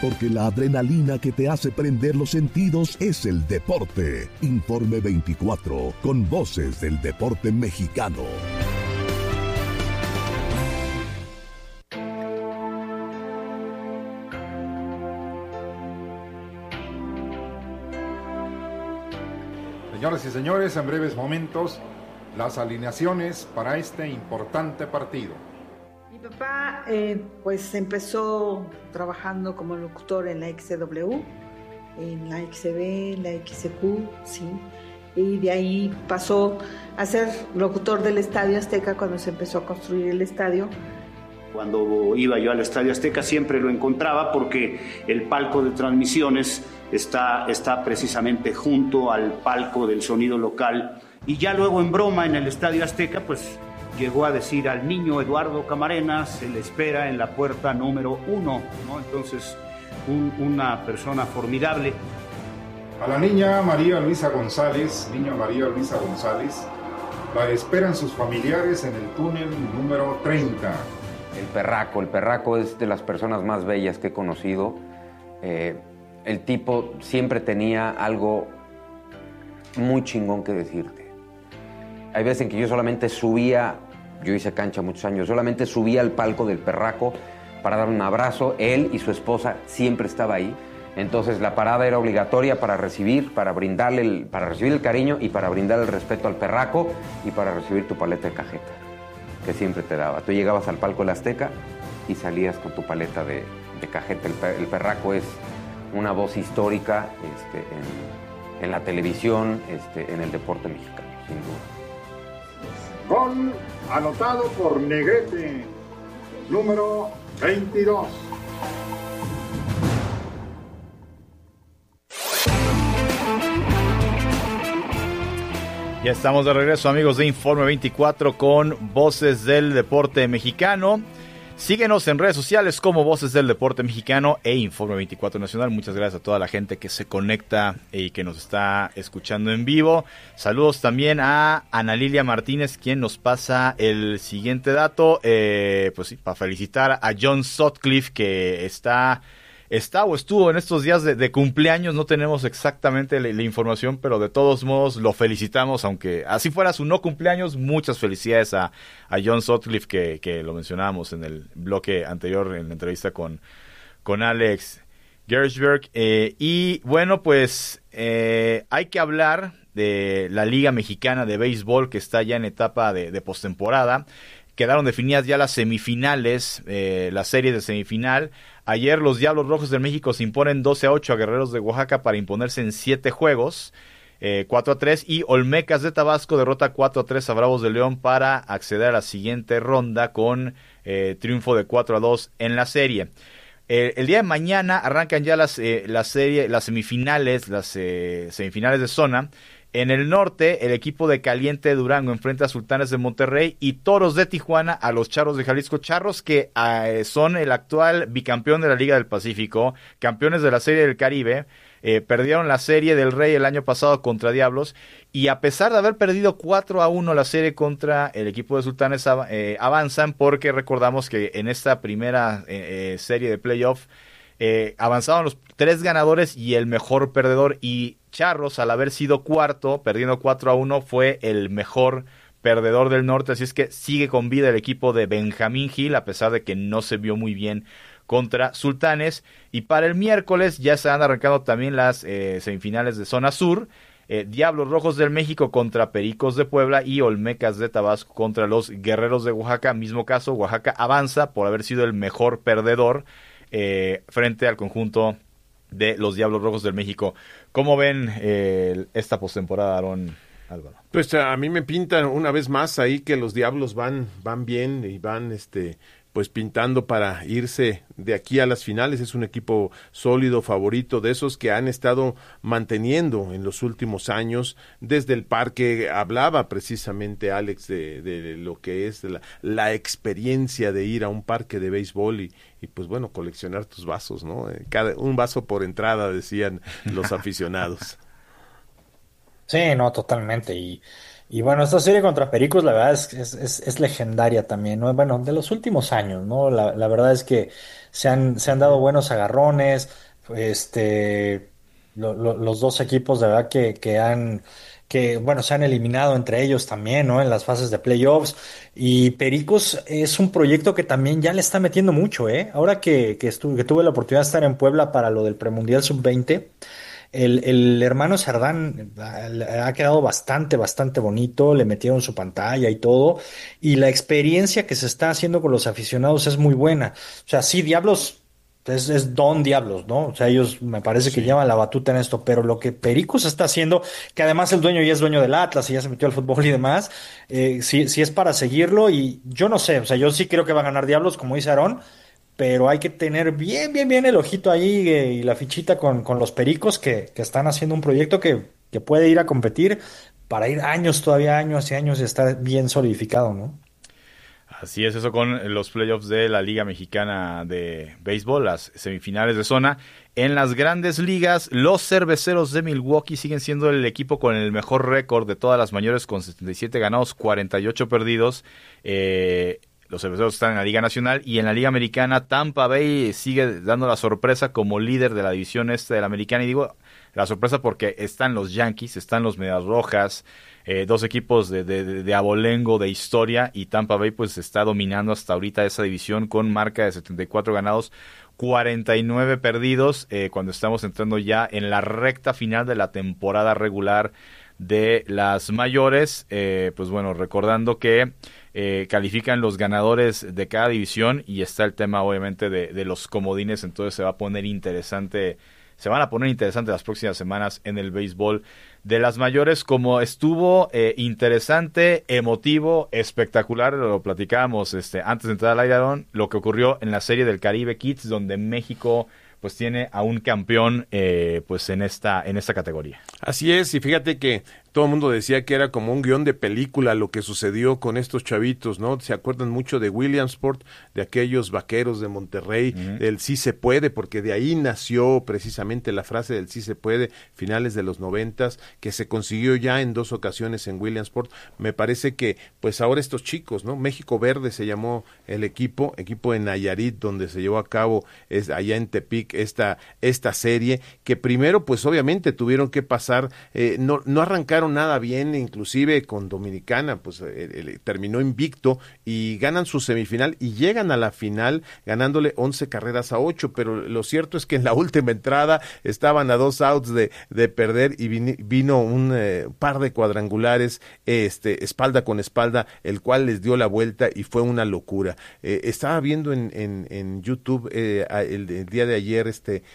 porque la adrenalina que te hace prender los sentidos es el deporte. Informe 24, con voces del deporte mexicano. Señoras y señores, en breves momentos, las alineaciones para este importante partido. Mi papá pues empezó trabajando como locutor en la XCW, en la XCB, en la XQ, sí, y de ahí pasó a ser locutor del Estadio Azteca cuando se empezó a construir el estadio. Cuando iba yo al Estadio Azteca siempre lo encontraba porque el palco de transmisiones está precisamente junto al palco del sonido local. Y ya luego en broma en el Estadio Azteca, pues llegó a decir al niño Eduardo Camarena, se le espera en la puerta número 1, ¿no? Entonces, una persona formidable. A la niña María Luisa González, la esperan sus familiares en el túnel número 30. El perraco es de las personas más bellas que he conocido. El tipo siempre tenía algo muy chingón que decirte. Hay veces en que yo solamente subía, yo hice cancha muchos años, solamente subía al palco del perraco para dar un abrazo. Él y su esposa siempre estaba ahí. Entonces la parada era obligatoria para recibir el cariño y para brindar el respeto al perraco y para recibir tu paleta de cajeta que siempre te daba. Tú llegabas al palco del Azteca y salías con tu paleta de cajeta. El perraco es una voz histórica en la televisión, en el deporte mexicano, sin duda. Gol anotado por Negrete, número 22. Ya estamos de regreso, amigos de Informe 24 con Voces del Deporte Mexicano. Síguenos en redes sociales como Voces del Deporte Mexicano e Informe 24 Nacional. Muchas gracias a toda la gente que se conecta y que nos está escuchando en vivo. Saludos también a Ana Lilia Martínez, quien nos pasa el siguiente dato. Pues sí, para felicitar a John Sutcliffe, que está o estuvo en estos días de cumpleaños. No tenemos exactamente la información, pero de todos modos lo felicitamos, aunque así fuera su no cumpleaños. Muchas felicidades a John Sutcliffe, que lo mencionábamos en el bloque anterior, en la entrevista con Alex Gershberg. Y bueno, pues hay que hablar de la Liga Mexicana de Béisbol, que está ya en etapa de postemporada. Quedaron definidas ya las semifinales, las series de semifinal. Ayer los Diablos Rojos de México se imponen 12-8 a Guerreros de Oaxaca para imponerse en 7 juegos, 4-3. Y Olmecas de Tabasco derrota 4-3 a Bravos de León para acceder a la siguiente ronda con triunfo de 4-2 en la serie. El día de mañana arrancan ya las semifinales, semifinales de zona. En el norte, el equipo de Caliente de Durango enfrenta a Sultanes de Monterrey y Toros de Tijuana a los Charros de Jalisco. Charros que son el actual bicampeón de la Liga del Pacífico, campeones de la Serie del Caribe. Perdieron la Serie del Rey el año pasado contra Diablos, y a pesar de haber perdido 4-1 la serie contra el equipo de Sultanes, avanzan, porque recordamos que en esta primera serie de playoff avanzaron los 3 ganadores y el mejor perdedor, y Charros, al haber sido cuarto, perdiendo 4-1, fue el mejor perdedor del norte. Así es que sigue con vida el equipo de Benjamín Gil, a pesar de que no se vio muy bien contra Sultanes. Y para el miércoles ya se han arrancado también las semifinales de zona sur. Diablos Rojos del México contra Pericos de Puebla y Olmecas de Tabasco contra los Guerreros de Oaxaca. Mismo caso, Oaxaca avanza por haber sido el mejor perdedor frente al conjunto de los Diablos Rojos del México. ¿Cómo ven esta postemporada, Aarón, Álvaro? Pues a mí me pintan una vez más ahí que los Diablos van bien y van pues pintando para irse de aquí a las finales. Es un equipo sólido, favorito, de esos que han estado manteniendo en los últimos años. Desde el parque hablaba precisamente Alex de lo que es la experiencia de ir a un parque de béisbol y pues bueno, coleccionar tus vasos, ¿no? Un vaso por entrada, decían los aficionados. Sí, no, totalmente. Y bueno, esta serie contra Pericos, la verdad es legendaria también, ¿no? Bueno, de los últimos años, ¿no? La verdad es que se han dado buenos agarrones, los dos equipos de verdad bueno, se han eliminado entre ellos también, ¿no? En las fases de playoffs. Y Pericos es un proyecto que también ya le está metiendo mucho, ¿eh? Ahora que tuve la oportunidad de estar en Puebla para lo del Premundial Sub-20, el hermano Sardán ha quedado bastante bonito, le metieron su pantalla y todo, y la experiencia que se está haciendo con los aficionados es muy buena. O sea, sí, Diablos es Don Diablos, ¿no? O sea, ellos me parece que Sí. llevan la batuta en esto, pero lo que Pericos está haciendo, que además el dueño ya es dueño del Atlas y ya se metió al fútbol y demás, sí es para seguirlo, y yo no sé, o sea, yo sí creo que va a ganar Diablos, como dice Aarón, pero hay que tener bien el ojito ahí, y la fichita con los Pericos que están haciendo un proyecto que puede ir a competir para ir todavía años y años y estar bien solidificado, ¿no? Así es eso con los playoffs de la Liga Mexicana de Béisbol, las semifinales de zona. En las grandes ligas, los Cerveceros de Milwaukee siguen siendo el equipo con el mejor récord de todas las mayores, con 77 ganados, 48 perdidos. Los Cerveceros están en la Liga Nacional, y en la Liga Americana Tampa Bay sigue dando la sorpresa como líder de la división este de la Americana. Y digo la sorpresa porque están los Yankees, están los Medias Rojas, dos equipos de abolengo, de historia, y Tampa Bay pues está dominando hasta ahorita esa división con marca de 74 ganados, 49 perdidos, cuando estamos entrando ya en la recta final de la temporada regular de las mayores. Pues bueno, recordando que califican los ganadores de cada división, y está el tema obviamente de los comodines, entonces se van a poner interesantes las próximas semanas en el béisbol de las mayores, como estuvo interesante, emotivo, espectacular. Lo platicábamos antes de entrar al aire, Aaron, lo que ocurrió en la Serie del Caribe Kids, donde México pues tiene a un campeón pues en esta categoría. Así es, y fíjate que todo el mundo decía que era como un guión de película lo que sucedió con estos chavitos, ¿no? Se acuerdan mucho de Williamsport, de aquellos vaqueros de Monterrey, del sí se puede, porque de ahí nació precisamente la frase del sí se puede, finales de los 90s, que se consiguió ya en 2 ocasiones en Williamsport. Me parece que pues ahora estos chicos, ¿no? México Verde se llamó el equipo en Nayarit, donde se llevó a cabo allá en Tepic esta serie, que primero pues obviamente tuvieron que pasar, no arrancaron nada bien, inclusive con Dominicana, pues terminó invicto, y ganan su semifinal y llegan a la final ganándole 11-8, pero lo cierto es que en la última entrada estaban a 2 outs de perder, y vino un par de cuadrangulares espalda con espalda, el cual les dio la vuelta y fue una locura. Estaba viendo en YouTube el día de ayer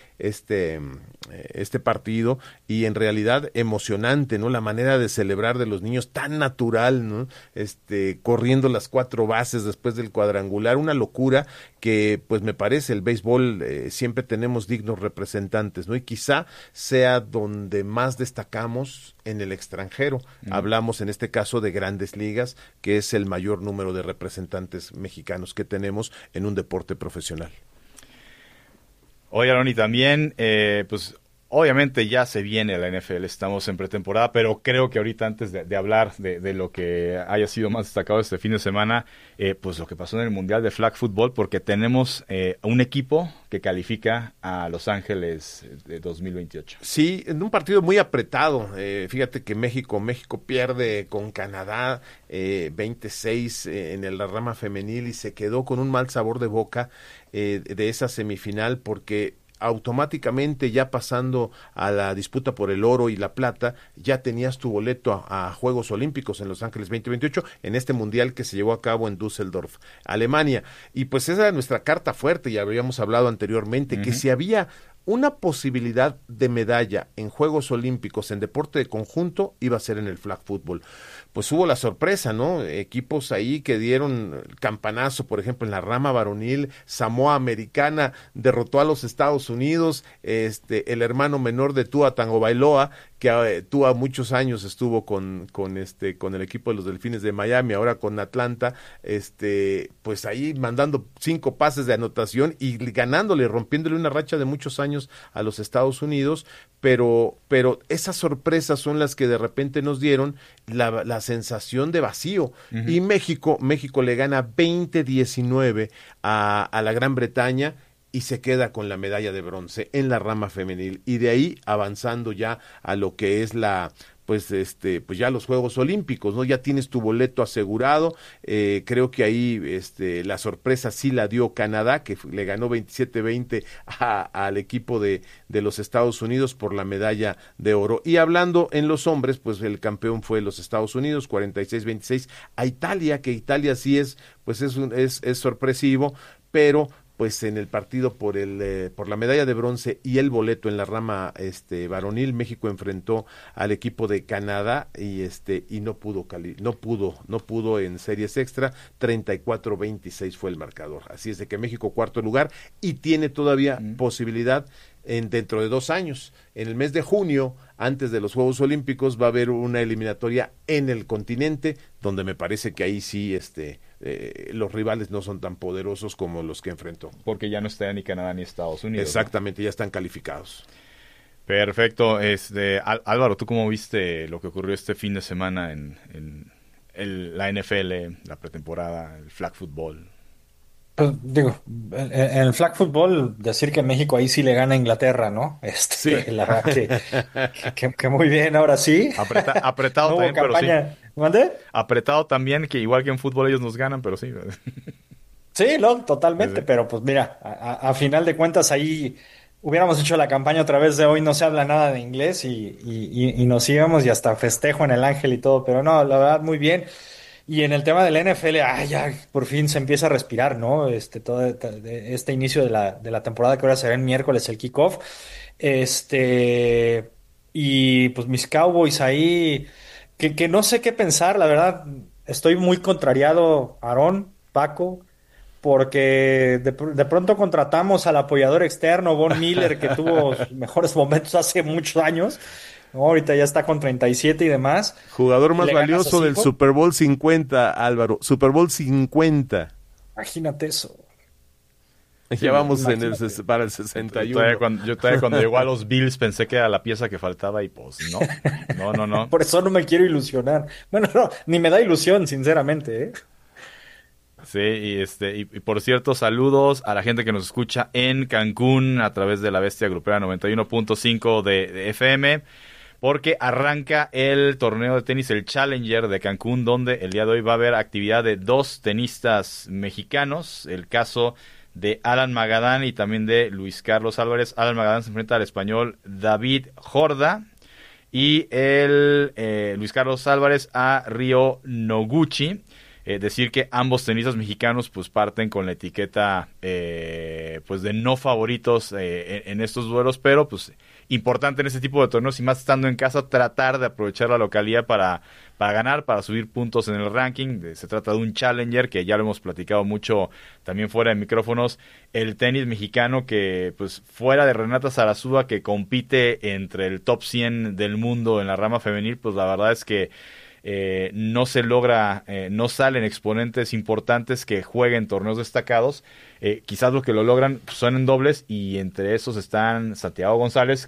este partido, y en realidad emocionante, ¿no? La manera de celebrar de los niños tan natural, ¿no? Corriendo las 4 bases después del cuadrangular, una locura que pues me parece el béisbol siempre tenemos dignos representantes, ¿no? Y quizá sea donde más destacamos en el extranjero. Hablamos en este caso de Grandes Ligas, que es el mayor número de representantes mexicanos que tenemos en un deporte profesional. Oye, Aaron, y también, pues obviamente ya se viene la NFL, estamos en pretemporada, pero creo que ahorita antes de hablar de lo que haya sido más destacado este fin de semana, pues lo que pasó en el Mundial de Flag Football, porque tenemos un equipo que califica a Los Ángeles de 2028. Sí, en un partido muy apretado. Fíjate que México pierde con Canadá 26 en la rama femenil, y se quedó con un mal sabor de boca de esa semifinal, porque automáticamente ya pasando a la disputa por el oro y la plata, ya tenías tu boleto a Juegos Olímpicos en Los Ángeles 2028, en este mundial que se llevó a cabo en Düsseldorf, Alemania. Y pues esa era nuestra carta fuerte, ya habíamos hablado anteriormente, que si había una posibilidad de medalla en Juegos Olímpicos en deporte de conjunto, iba a ser en el flag football. Pues hubo la sorpresa, ¿no? Equipos ahí que dieron el campanazo, por ejemplo, en la rama varonil, Samoa Americana derrotó a los Estados Unidos, el hermano menor de Tua Tagovailoa, que Tua muchos años estuvo con el equipo de los Delfines de Miami, ahora con Atlanta, pues ahí mandando 5 pases de anotación y ganándole, rompiéndole una racha de muchos años a los Estados Unidos, pero esas sorpresas son las que de repente nos dieron la sensación de vacío. Y México le gana 20-19 a la Gran Bretaña, y se queda con la medalla de bronce en la rama femenil, y de ahí avanzando ya a lo que es pues ya los Juegos Olímpicos, ¿no? Ya tienes tu boleto asegurado. Creo que ahí la sorpresa sí la dio Canadá, que le ganó 27-20 al equipo de los Estados Unidos por la medalla de oro. Y hablando en los hombres, pues el campeón fue los Estados Unidos, 46-26 a Italia, que Italia sí es sorpresivo, pero pues en el partido por la medalla de bronce y el boleto en la rama varonil, México enfrentó al equipo de Canadá y no pudo en series extra. 34-26 fue el marcador. Así es de que México cuarto lugar y tiene todavía posibilidad dentro de 2 años. En el mes de junio, antes de los Juegos Olímpicos, va a haber una eliminatoria en el continente, donde me parece que ahí sí los rivales no son tan poderosos como los que enfrentó. Porque ya no está ni Canadá ni Estados Unidos. Exactamente, ¿no? Ya están calificados. Perfecto. Álvaro, ¿tú cómo viste lo que ocurrió este fin de semana en la NFL, la pretemporada, el flag football? Pues digo, en el flag football, decir que México ahí sí le gana a Inglaterra, ¿no? Sí. La verdad que muy bien, ahora sí. Apretado No hubo también, campaña. pero sí. ¿Mande? Apretado también, que igual que en fútbol ellos nos ganan, pero sí. Sí, no, totalmente, Sí. pero pues mira, a final de cuentas ahí hubiéramos hecho la campaña otra vez de hoy, no se habla nada de inglés y nos íbamos y hasta festejo en el Ángel y todo, pero no, la verdad muy bien. Y en el tema del NFL, ya por fin se empieza a respirar, ¿no? Todo este inicio de la temporada que ahora será el miércoles el kickoff. Y pues mis Cowboys ahí, que no sé qué pensar, la verdad, estoy muy contrariado, Aarón, Paco, porque de pronto contratamos al apoyador externo, Von Miller, que tuvo sus mejores momentos hace muchos años. No, ahorita ya está con 37 y demás. Jugador más ¿Le ganas valioso a del Seahawks? Super Bowl 50, Álvaro. Super Bowl 50. Imagínate eso. Ya vamos imagínate. para el Yo 61. todavía cuando llegó a los Bills pensé que era la pieza que faltaba y pues no. Por eso no me quiero ilusionar. Bueno, no, ni me da ilusión, sinceramente, ¿eh? Sí, y por cierto, saludos a la gente que nos escucha en Cancún a través de la Bestia Grupera 91.5 de FM, porque arranca el torneo de tenis, el Challenger de Cancún, donde el día de hoy va a haber actividad de 2 tenistas mexicanos, el caso de Alan Magadán y también de Luis Carlos Álvarez. Alan Magadán se enfrenta al español David Jorda y Luis Carlos Álvarez a Ryo Noguchi. Decir que ambos tenistas mexicanos pues parten con la etiqueta pues de no favoritos en estos duelos, pero pues importante en este tipo de torneos y más estando en casa tratar de aprovechar la localidad para ganar, para subir puntos en el ranking. Se trata de un challenger que ya lo hemos platicado mucho también fuera de micrófonos, el tenis mexicano que pues fuera de Renata Zarazúa, que compite entre el top 100 del mundo en la rama femenil, pues la verdad es que no se logra, no salen exponentes importantes que jueguen torneos destacados. Quizás lo que lo logran pues, son en dobles, y entre esos están Santiago González.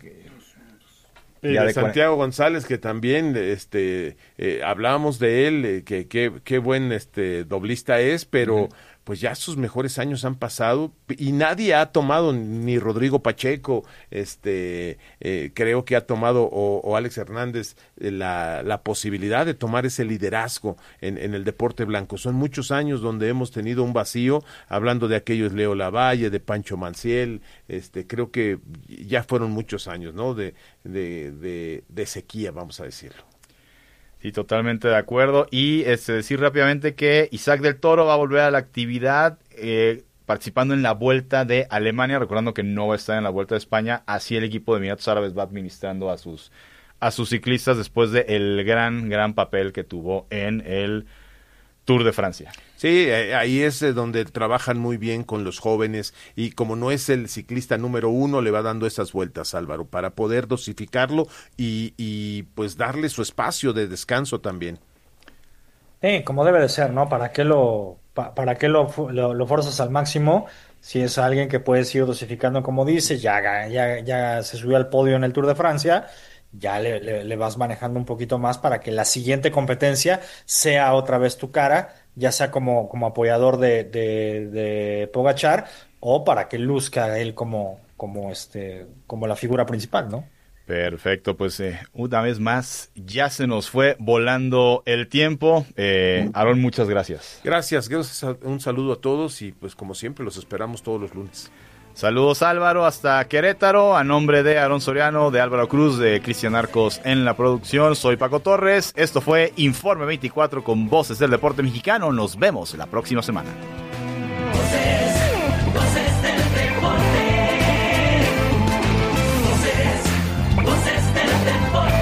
Santiago González, que también hablábamos de él, que qué buen doblista es, pero pues ya sus mejores años han pasado y nadie ha tomado, ni Rodrigo Pacheco, creo que ha tomado, o Alex Hernández, la posibilidad de tomar ese liderazgo en el deporte blanco. Son muchos años donde hemos tenido un vacío, hablando de aquellos Leo Lavalle, de Pancho Manciel, creo que ya fueron muchos años, ¿no? De sequía, vamos a decirlo. Sí, totalmente de acuerdo. Y decir rápidamente que Isaac del Toro va a volver a la actividad participando en la Vuelta de Alemania, recordando que no va a estar en la Vuelta de España. Así el equipo de Emiratos Árabes va administrando a sus ciclistas después del gran papel que tuvo en el Tour de Francia. Sí, ahí es donde trabajan muy bien con los jóvenes, y como no es el ciclista número 1, le va dando esas vueltas, Álvaro, para poder dosificarlo y pues darle su espacio de descanso también. Como debe de ser, ¿no? ¿Para qué lo forzas al máximo? Si es alguien que puedes ir dosificando, como dices, ya se subió al podio en el Tour de Francia, ya le vas manejando un poquito más para que la siguiente competencia sea otra vez tu cara, ya sea como apoyador de Pogačar o para que luzca él como la figura principal, ¿no? Perfecto, pues una vez más ya se nos fue volando el tiempo. Aarón, muchas gracias. Gracias, un saludo a todos y pues como siempre los esperamos todos los lunes. Saludos Álvaro, hasta Querétaro, a nombre de Aarón Soriano, de Álvaro Cruz, de Cristian Arcos en la producción, soy Paco Torres, esto fue Informe 24 con Voces del Deporte Mexicano, nos vemos la próxima semana. Voces del deporte. Voces del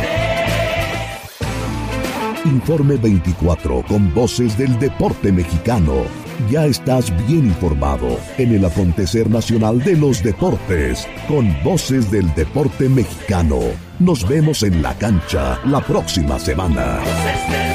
deporte. Informe 24 con Voces del Deporte Mexicano. Ya estás bien informado en el acontecer nacional de los deportes con Voces del Deporte Mexicano. Nos vemos en la cancha la próxima semana.